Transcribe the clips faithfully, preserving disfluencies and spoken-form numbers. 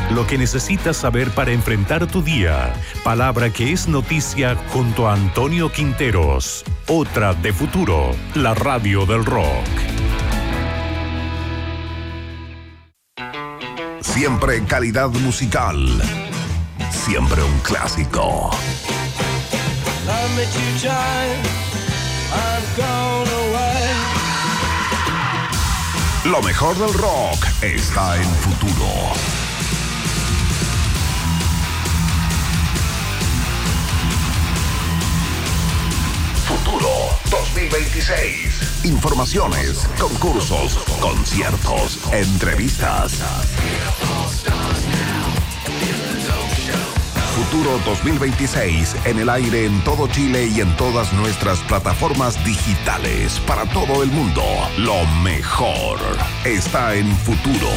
Lo que necesitas saber para enfrentar tu día. Palabra que es noticia junto a Antonio Quinteros. Otra de Futuro, la radio del rock. Siempre calidad musical. Siempre un clásico. Lo mejor del rock está en Futuro. Futuro dos mil veintiséis. Informaciones, concursos, conciertos, entrevistas. Futuro dos mil veintiséis en el aire en todo Chile y en todas nuestras plataformas digitales para todo el mundo. Lo mejor está en Futuro.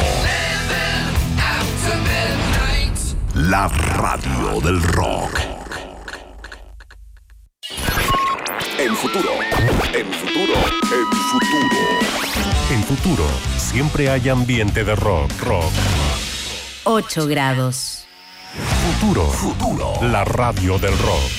La radio del rock. En Futuro, en Futuro, en Futuro. En Futuro, siempre hay ambiente de rock, rock. ocho grados. Futuro, Futuro, la radio del rock.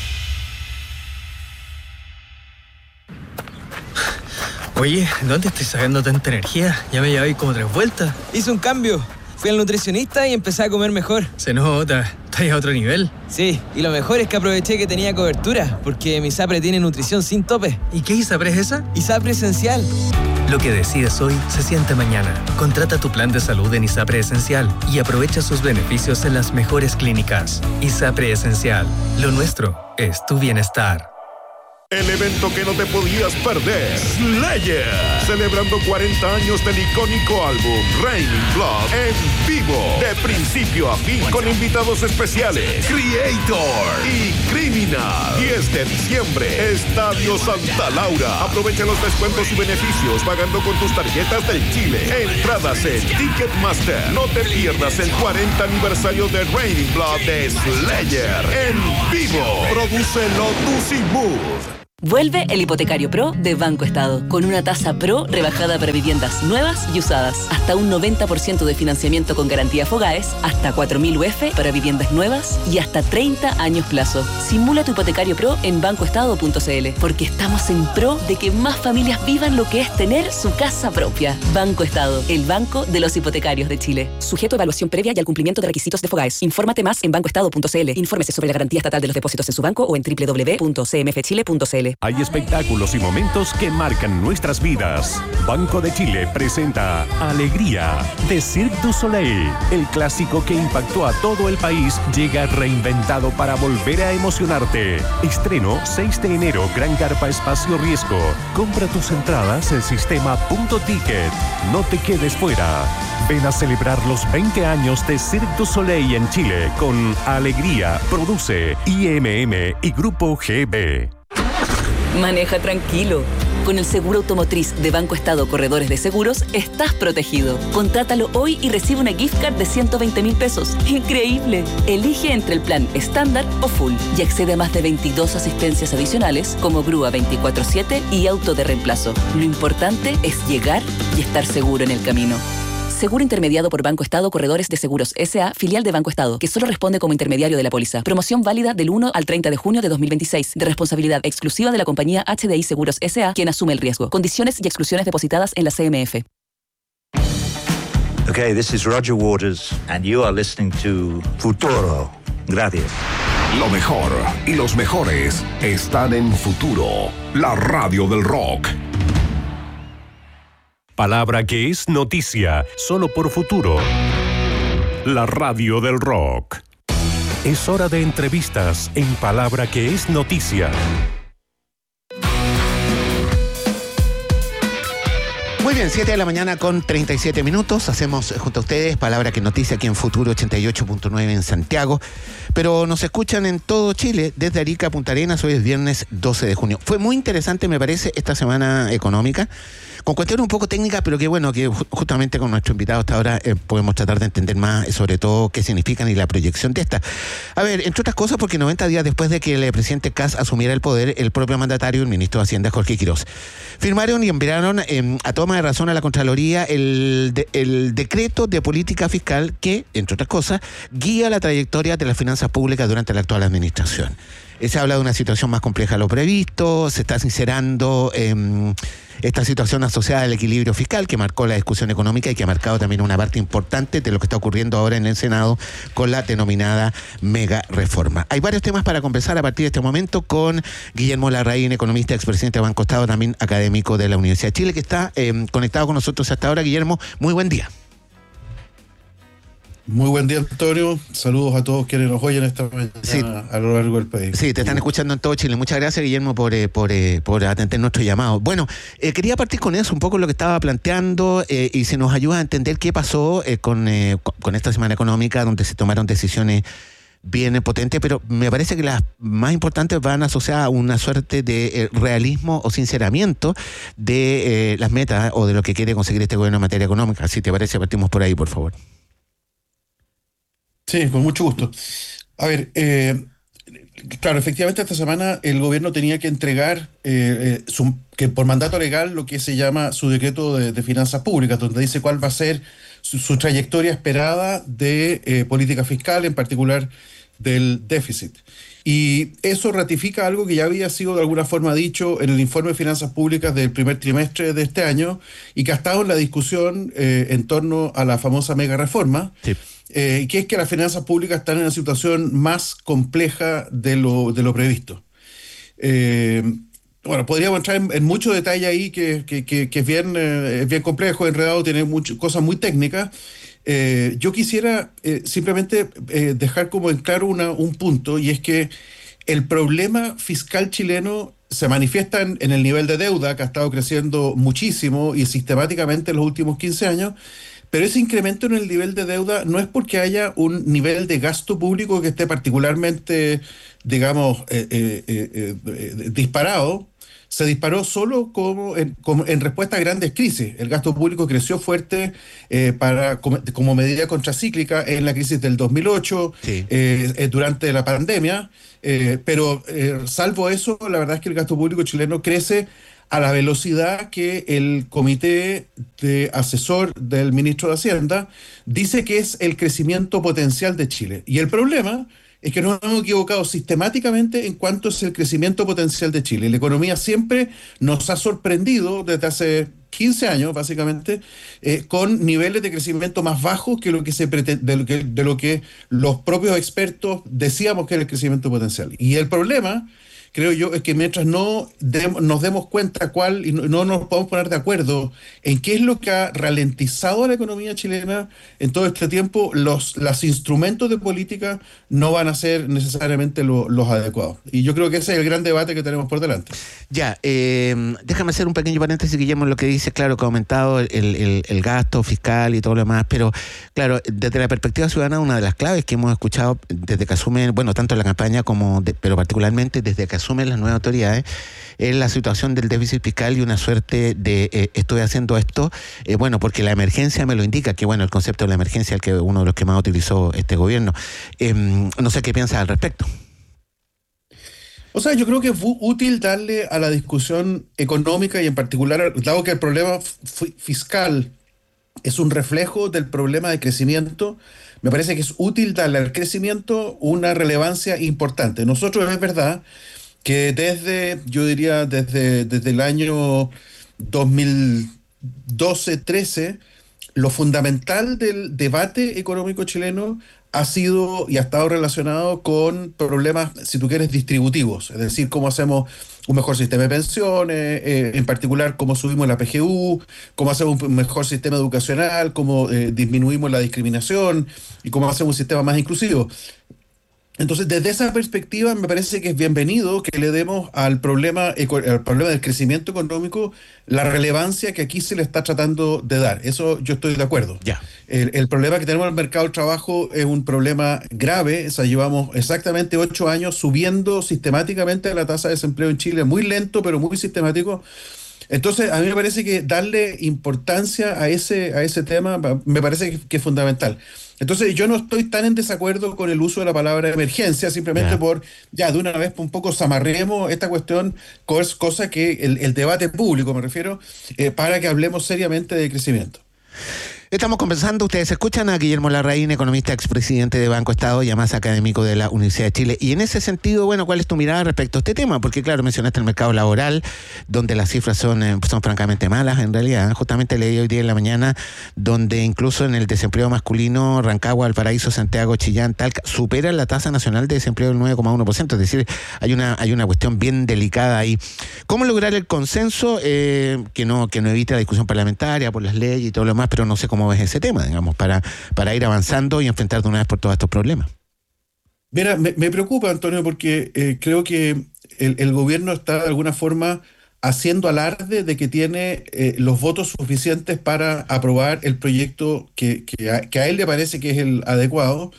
Oye, ¿dónde estoy sacando tanta energía? Ya me llevé como tres vueltas. Hice un cambio. Fui al nutricionista y empecé a comer mejor. Se nota, estás a otro nivel. Sí, y lo mejor es que aproveché que tenía cobertura, porque mi ISAPRE tiene nutrición sin tope. ¿Y qué ISAPRE es esa? ISAPRE Esencial. Lo que decides hoy se siente mañana. Contrata tu plan de salud en ISAPRE Esencial y aprovecha sus beneficios en las mejores clínicas. ISAPRE Esencial. Lo nuestro es tu bienestar. El evento que no te podías perder, Slayer, celebrando cuarenta años del icónico álbum Raining Blood en vivo, de principio a fin, con invitados especiales, Creator y Criminal. diez de diciembre, Estadio Santa Laura. Aprovecha los descuentos y beneficios pagando con tus tarjetas del Chile. Entradas en Ticketmaster. No te pierdas el cuarenta aniversario de Raining Blood de Slayer en vivo. Produce Lotus y Mood. Vuelve el Hipotecario Pro de Banco Estado, con una tasa Pro rebajada para viviendas nuevas y usadas. Hasta un noventa por ciento de financiamiento con garantía Fogaes, hasta cuatro mil U F para viviendas nuevas y hasta treinta años plazo. Simula tu Hipotecario Pro en banco estado punto c l, porque estamos en pro de que más familias vivan lo que es tener su casa propia. Banco Estado, el banco de los hipotecarios de Chile. Sujeto a evaluación previa y al cumplimiento de requisitos de Fogaes. Infórmate más en banco estado punto c l. Infórmese sobre la garantía estatal de los depósitos en su banco o en doble u doble u doble u punto c m f chile punto c l. Hay espectáculos y momentos que marcan nuestras vidas. Banco de Chile presenta Alegría de Cirque du Soleil. El clásico que impactó a todo el país llega reinventado para volver a emocionarte. Estreno seis de enero, Gran Carpa Espacio Riesgo. Compra tus entradas en sistema punto ticket. No te quedes fuera. Ven a celebrar los veinte años de Cirque du Soleil en Chile con Alegría. Produce I M M y Grupo G B. Maneja tranquilo. Con el seguro automotriz de Banco Estado Corredores de Seguros, estás protegido. Contrátalo hoy y recibe una gift card de ciento veinte mil pesos. ¡Increíble! Elige entre el plan estándar o full y accede a más de veintidós asistencias adicionales como grúa veinticuatro siete y auto de reemplazo. Lo importante es llegar y estar seguro en el camino. Seguro intermediado por Banco Estado Corredores de Seguros S A, filial de Banco Estado, que solo responde como intermediario de la póliza. Promoción válida del uno al treinta de junio de dos mil veintiséis, de responsabilidad exclusiva de la compañía H D I Seguros S A, quien asume el riesgo. Condiciones y exclusiones depositadas en la C M F. Okay, this is Roger Waters, and you are listening to Futuro. Gracias. Lo mejor y los mejores están en Futuro, la radio del rock. Palabra que es noticia, solo por Futuro. La radio del rock. Es hora de entrevistas en Palabra que es noticia. Muy bien, siete de la mañana con treinta y siete minutos. Hacemos junto a ustedes Palabra que es noticia aquí en Futuro ochenta y ocho punto nueve en Santiago. Pero nos escuchan en todo Chile, desde Arica a Punta Arenas. Hoy es viernes doce de junio. Fue muy interesante, me parece, esta semana económica. con cuestiones un poco técnicas, pero que bueno, que justamente con nuestro invitado hasta ahora eh, podemos tratar de entender más, sobre todo qué significan y la proyección de estas. A ver, entre otras cosas, porque noventa días después de que el presidente Kast asumiera el poder, el propio mandatario, el ministro de Hacienda, Jorge Quiroz, firmaron y enviaron eh, a toma de razón a la Contraloría el, de, el decreto de política fiscal que, entre otras cosas, guía la trayectoria de las finanzas públicas durante la actual administración. Se habla de una situación más compleja de lo previsto, se está sincerando eh, esta situación asociada al equilibrio fiscal que marcó la discusión económica y que ha marcado también una parte importante de lo que está ocurriendo ahora en el Senado con la denominada mega reforma. Hay varios temas para conversar a partir de este momento con Guillermo Larraín, economista, expresidente de Banco Estado, también académico de la Universidad de Chile, que está eh, conectado con nosotros hasta ahora. Guillermo, muy buen día. Muy buen día, Antonio. Saludos a todos quienes nos oyen esta mañana sí. a lo largo del país. Sí, te están escuchando en todo Chile. Muchas gracias, Guillermo, por, eh, por, eh, por atender nuestro llamado. Bueno, eh, quería partir con eso, un poco lo que estaba planteando eh, y si nos ayuda a entender qué pasó eh, con, eh, con esta semana económica donde se tomaron decisiones bien potentes, pero me parece que las más importantes van asociadas a una suerte de eh, realismo o sinceramiento de eh, las metas o de lo que quiere conseguir este gobierno en materia económica. Si te parece, partimos por ahí, por favor. Sí, con mucho gusto. A ver, eh, claro, efectivamente esta semana el gobierno tenía que entregar, eh, eh, su, que por mandato legal, lo que se llama su decreto de, de finanzas públicas, donde dice cuál va a ser su, su trayectoria esperada de eh, política fiscal, en particular del déficit. Y eso ratifica algo que ya había sido de alguna forma dicho en el informe de finanzas públicas del primer trimestre de este año y que ha estado en la discusión eh, en torno a la famosa mega reforma. Sí. Eh, que es que las finanzas públicas están en una situación más compleja de lo, de lo previsto. Eh, bueno, podríamos entrar en, en mucho detalle ahí, que, que, que, que es, bien, eh, es bien complejo, enredado, tiene mucho, cosas muy técnicas. Eh, yo quisiera eh, simplemente eh, dejar como en claro una, un punto, y es que el problema fiscal chileno se manifiesta en, en el nivel de deuda, que ha estado creciendo muchísimo y sistemáticamente en los últimos quince años, pero ese incremento en el nivel de deuda no es porque haya un nivel de gasto público que esté particularmente, digamos, eh, eh, eh, eh, disparado. Se disparó solo como en, como en respuesta a grandes crisis. El gasto público creció fuerte eh, para, como, como medida contracíclica en la crisis del dos mil ocho, sí. eh, eh, durante la pandemia, eh, pero eh, salvo eso, la verdad es que el gasto público chileno crece a la velocidad que el comité de asesor del ministro de Hacienda dice que es el crecimiento potencial de Chile. Y el problema es que nos hemos equivocado sistemáticamente en cuanto es el crecimiento potencial de Chile. La economía siempre nos ha sorprendido desde hace quince años, básicamente, eh, con niveles de crecimiento más bajos que lo que se pretende, de lo que, de lo que los propios expertos decíamos que era el crecimiento potencial. Y el problema, creo yo, es que mientras no de, nos demos cuenta cuál y no, no nos podemos poner de acuerdo en qué es lo que ha ralentizado a la economía chilena en todo este tiempo, los, los instrumentos de política no van a ser necesariamente lo, los adecuados. Y yo creo que ese es el gran debate que tenemos por delante. Ya, eh, déjame hacer un pequeño paréntesis, Guillermo, en lo que dice, claro, que ha aumentado el, el, el gasto fiscal y todo lo demás, pero claro, desde la perspectiva ciudadana, una de las claves que hemos escuchado desde que asumen, bueno, tanto en la campaña como, de, pero particularmente desde que asumen las nuevas autoridades, es la situación del déficit fiscal y una suerte de eh, estoy haciendo esto, eh, bueno, porque la emergencia me lo indica, que bueno, el concepto de la emergencia es el que uno de los que más utilizó este gobierno. Eh, no sé qué piensas al respecto. O sea, yo creo que es útil darle a la discusión económica y en particular, dado que el problema fiscal es un reflejo del problema de crecimiento, me parece que es útil darle al crecimiento una relevancia importante. Nosotros es verdad que desde, yo diría, desde, desde el año dos mil doce trece, lo fundamental del debate económico chileno ha sido y ha estado relacionado con problemas, si tú quieres, distributivos, es decir, cómo hacemos un mejor sistema de pensiones, eh, en particular cómo subimos la P G U, cómo hacemos un mejor sistema educacional, cómo eh, disminuimos la discriminación y cómo hacemos un sistema más inclusivo. Entonces, desde esa perspectiva, me parece que es bienvenido que le demos al problema, al problema del crecimiento económico la relevancia que aquí se le está tratando de dar. Eso yo estoy de acuerdo. Ya. El, el problema que tenemos en el mercado del trabajo es un problema grave. O sea, llevamos exactamente ocho años subiendo sistemáticamente la tasa de desempleo en Chile, muy lento, pero muy sistemático. Entonces, a mí me parece que darle importancia a ese, a ese tema me parece que, que es fundamental. Entonces, yo no estoy tan en desacuerdo con el uso de la palabra emergencia, simplemente yeah. por, ya, de una vez un poco zamarremos esta cuestión, cosa que el, el debate público, me refiero, eh, para que hablemos seriamente de crecimiento. Estamos conversando, ustedes escuchan a Guillermo Larraín, economista, expresidente de Banco Estado y además académico de la Universidad de Chile. Y en ese sentido, bueno, ¿cuál es tu mirada respecto a este tema? Porque claro, mencionaste el mercado laboral, donde las cifras son, eh, son francamente malas en realidad. Justamente leí hoy día en la mañana, donde incluso en el desempleo masculino, Rancagua, Valparaíso, Santiago, Chillán, Talca, supera la tasa nacional de desempleo del nueve coma uno por ciento. Es decir, hay una, hay una cuestión bien delicada ahí. ¿Cómo lograr el consenso eh, que no, que no evite la discusión parlamentaria por las leyes y todo lo demás, pero no sé cómo cómo ves ese tema, digamos, para, para ir avanzando y enfrentar de una vez por todos estos problemas? Mira, me, me preocupa, Antonio, porque eh, creo que el, el gobierno está de alguna forma haciendo alarde de que tiene eh, los votos suficientes para aprobar el proyecto que, que, a, que a él le parece que es el adecuado,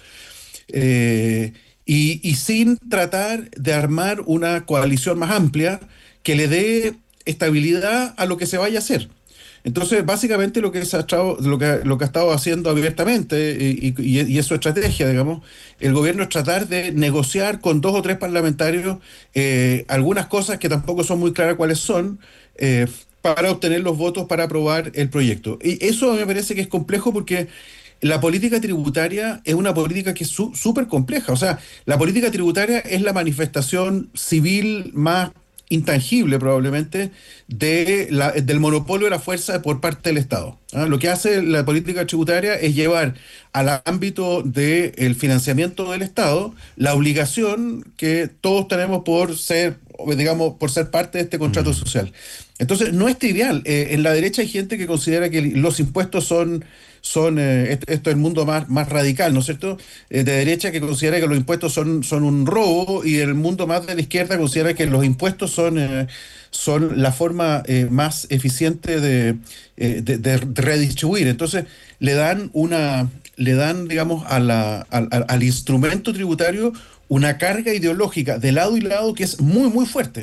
eh, y, y sin tratar de armar una coalición más amplia que le dé estabilidad a lo que se vaya a hacer. Entonces, básicamente lo que, se ha estado, lo que, lo que ha estado haciendo abiertamente, y, y, y es su estrategia, digamos, el gobierno es tratar de negociar con dos o tres parlamentarios eh, algunas cosas que tampoco son muy claras cuáles son, eh, para obtener los votos para aprobar el proyecto. Y eso me parece que es complejo porque la política tributaria es una política que es súper compleja. O sea, la política tributaria es la manifestación civil más intangible probablemente de la, del monopolio de la fuerza por parte del Estado. ¿Ah? Lo que hace la política tributaria es llevar al ámbito del financiamiento del Estado la obligación que todos tenemos por ser, digamos, por ser parte de este contrato social. Entonces, no es trivial. Eh, en la derecha hay gente que considera que los impuestos son, son eh, esto, esto es el mundo más, más radical, ¿no es cierto? Eh, de derecha que considera que los impuestos son, son un robo, y el mundo más de la izquierda considera que los impuestos son, eh, son la forma eh, más eficiente de, eh, de, de redistribuir. Entonces, le dan una, le dan, digamos, a la, al, al instrumento tributario una carga ideológica de lado y lado que es muy, muy fuerte.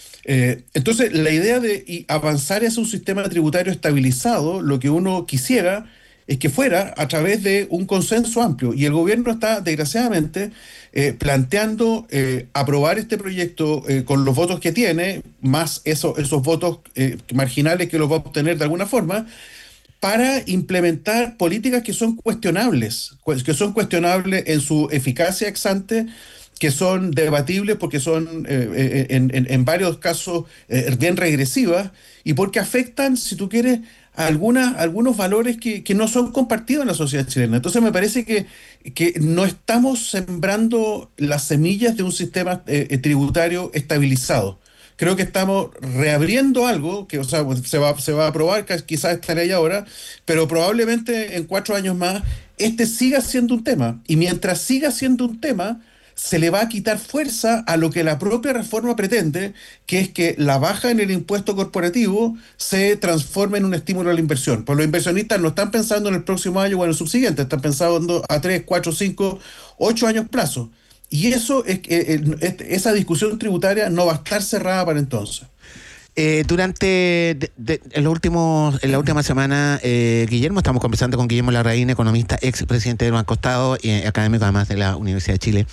Eh, entonces, la idea de avanzar hacia un sistema tributario estabilizado, lo que uno quisiera es que fuera a través de un consenso amplio, y el gobierno está, desgraciadamente, eh, planteando eh, aprobar este proyecto eh, con los votos que tiene, más eso, esos votos eh, marginales que los va a obtener de alguna forma, para implementar políticas que son cuestionables, que son cuestionables en su eficacia ex ante, que son debatibles porque son eh, en, en, en varios casos eh, bien regresivas, y porque afectan, si tú quieres, a algunas, algunos valores que, que no son compartidos en la sociedad chilena. Entonces me parece que, que no estamos sembrando las semillas de un sistema eh, tributario estabilizado. Creo que estamos reabriendo algo que, o sea, se va, se va a aprobar, quizás esta ley ahora, pero probablemente en cuatro años más este siga siendo un tema. Y mientras siga siendo un tema, se le va a quitar fuerza a lo que la propia reforma pretende, que es que la baja en el impuesto corporativo se transforme en un estímulo a la inversión. Pues los inversionistas no están pensando en el próximo año o en el subsiguiente, están pensando a tres, cuatro, cinco, ocho años plazo. Y eso es que esa discusión tributaria no va a estar cerrada para entonces. Eh, durante de, de, en, los últimos, en la última semana, eh, Guillermo, estamos conversando con Guillermo Larraín, economista, ex presidente del Banco Estado y eh, académico además de la Universidad de Chile.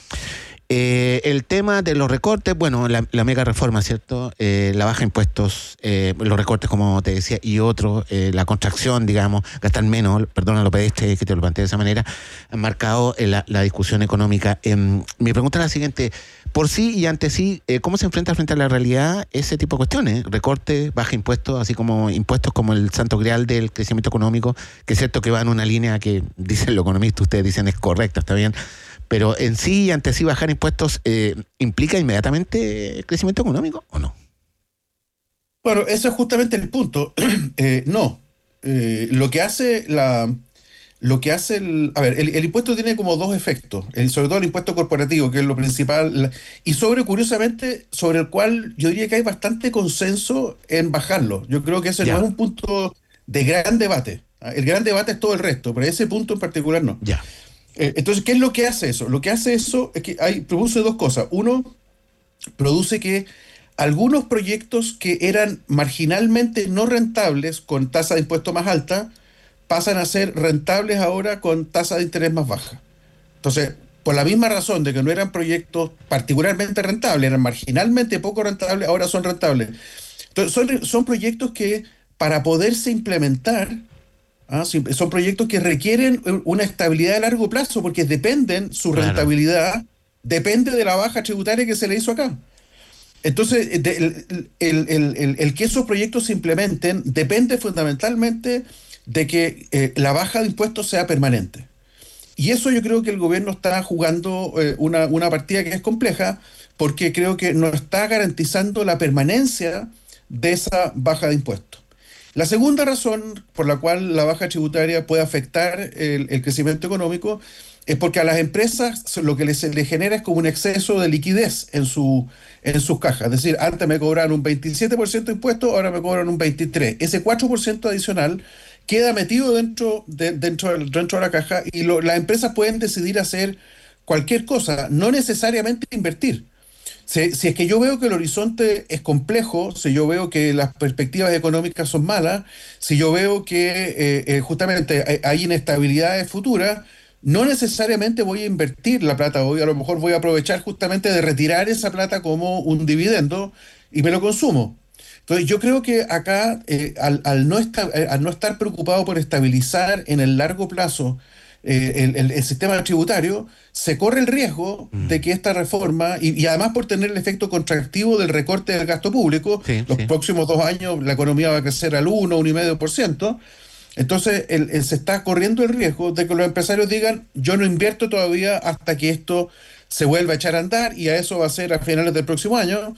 Eh, el tema de los recortes, bueno, la, la mega reforma, ¿cierto? Eh, la baja de impuestos, eh, los recortes, como te decía, y otros, eh, la contracción, digamos, gastar menos, perdona lo pediste que te lo planteé de esa manera, han marcado eh, la, la discusión económica. Eh, mi pregunta es la siguiente: por sí y ante sí, eh, ¿cómo se enfrenta frente a la realidad ese tipo de cuestiones? Recortes, baja impuestos, así como impuestos como el santo grial del crecimiento económico, que es cierto que va en una línea que, dicen los economistas, ustedes dicen es correcta, está bien, pero en sí y ante sí bajar impuestos eh, ¿implica inmediatamente crecimiento económico o no? Bueno, eso es justamente el punto. eh, no. Eh, lo que hace la... Lo que hace el... A ver, el, el impuesto tiene como dos efectos, el, sobre todo el impuesto corporativo, que es lo principal, y sobre, curiosamente, sobre el cual yo diría que hay bastante consenso en bajarlo. Yo creo que ese ya no es un punto de gran debate. El gran debate es todo el resto, pero ese punto en particular no. Ya. Entonces, ¿qué es lo que hace eso? Lo que hace eso es que hay, produce dos cosas. Uno, produce que algunos proyectos que eran marginalmente no rentables con tasa de impuesto más alta pasan a ser rentables ahora con tasa de interés más baja. Entonces, por la misma razón de que no eran proyectos particularmente rentables, eran marginalmente poco rentables, ahora son rentables. Entonces, son, son proyectos que para poderse implementar, ¿ah? son proyectos que requieren una estabilidad a largo plazo porque dependen, su claro. rentabilidad depende de la baja tributaria que se le hizo acá. Entonces, de, el, el, el, el, el que esos proyectos se implementen depende fundamentalmente de que eh, la baja de impuestos sea permanente. Y eso yo creo que el gobierno está jugando eh, una, una partida que es compleja, porque creo que no está garantizando la permanencia de esa baja de impuestos. La segunda razón por la cual la baja tributaria puede afectar el, el crecimiento económico es porque a las empresas lo que les, les genera es como un exceso de liquidez en, su, en sus cajas. Es decir, antes me cobraban un veintisiete por ciento de impuestos, ahora me cobran un veintitrés por ciento. Ese cuatro por ciento adicional queda metido dentro de, dentro, dentro de la caja y lo, las empresas pueden decidir hacer cualquier cosa, no necesariamente invertir. Si, si es que yo veo que el horizonte es complejo, si yo veo que las perspectivas económicas son malas, si yo veo que eh, eh, justamente hay, hay inestabilidades futuras, no necesariamente voy a invertir la plata hoy, a lo mejor voy a aprovechar justamente de retirar esa plata como un dividendo y me lo consumo. Entonces yo creo que acá, eh, al, al, no esta, eh, al no estar preocupado por estabilizar en el largo plazo eh, el, el, el sistema tributario, se corre el riesgo mm. de que esta reforma, y, y además por tener el efecto contractivo del recorte del gasto público, sí, los sí. próximos dos años la economía va a crecer al uno, uno coma cinco por ciento, entonces el, el, se está corriendo el riesgo de que los empresarios digan, yo no invierto todavía hasta que esto se vuelva a echar a andar, y a eso va a ser a finales del próximo año,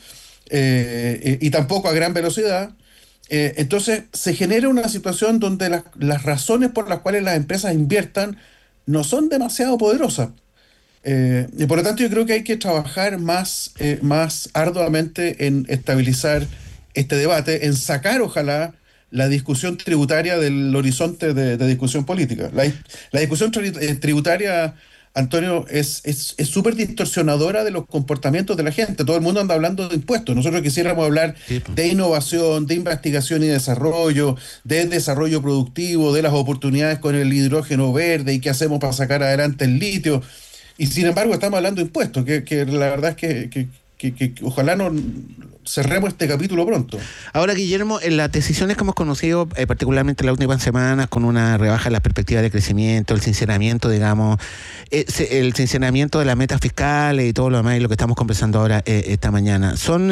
eh, y, y tampoco a gran velocidad. Eh, entonces se genera una situación donde la, las razones por las cuales las empresas inviertan no son demasiado poderosas. Eh, y por lo tanto yo creo que hay que trabajar más, eh, más arduamente en estabilizar este debate, en sacar ojalá la discusión tributaria del horizonte de, de discusión política. La, la discusión tri, eh, tributaria, Antonio, es es súper distorsionadora de los comportamientos de la gente. Todo el mundo anda hablando de impuestos. Nosotros quisiéramos hablar sí. de innovación, de investigación y desarrollo, de desarrollo productivo, de las oportunidades con el hidrógeno verde y qué hacemos para sacar adelante el litio. Y sin embargo estamos hablando de impuestos, que, que la verdad es que, que, que, que, que ojalá no cerremos este capítulo pronto. Ahora, Guillermo, en las decisiones que hemos conocido, eh, particularmente en las últimas semanas, con una rebaja en las perspectivas de crecimiento, el sinceramiento, digamos, eh, el sinceramiento de las metas fiscales y todo lo demás, y lo que estamos conversando ahora eh, esta mañana, ¿son